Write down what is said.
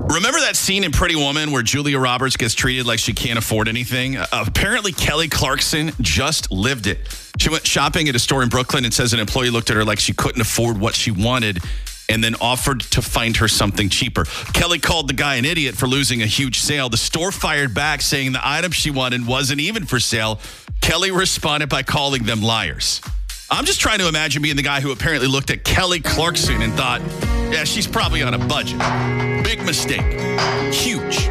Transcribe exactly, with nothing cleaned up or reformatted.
Remember that scene in Pretty Woman where Julia Roberts gets treated like she can't afford anything? Uh, apparently, Kelly Clarkson just lived it. She went shopping at a store in Brooklyn and says an employee looked at her like she couldn't afford what she wanted and then offered to find her something cheaper. Kelly called the guy an idiot for losing a huge sale. The store fired back saying the item she wanted wasn't even for sale. Kelly responded by calling them liars. I'm just trying to imagine being the guy who apparently looked at Kelly Clarkson and thought, yeah, she's probably on a budget. Big mistake. Huge.